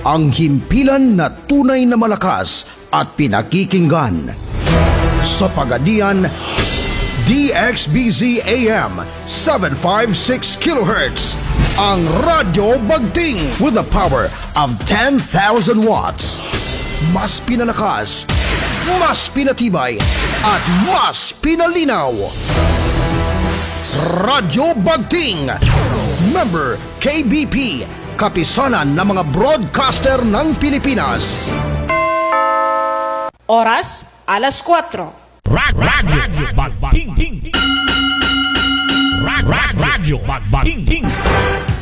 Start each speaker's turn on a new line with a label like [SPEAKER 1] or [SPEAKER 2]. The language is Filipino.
[SPEAKER 1] ang himpilan na tunay na malakas at pinakikinggan. Sa Pagadian, DXBZ AM 756 kHz, ang Radyo Bagting with the power of 10,000 watts. Mas pinalakas, mas pinatibay, at mas pinalinaw. Radyo Bagting, member KBP, kapisanan ng mga broadcaster ng Pilipinas.
[SPEAKER 2] Oras, alas 4.
[SPEAKER 3] Radyo Bagting. Radyo Bagting.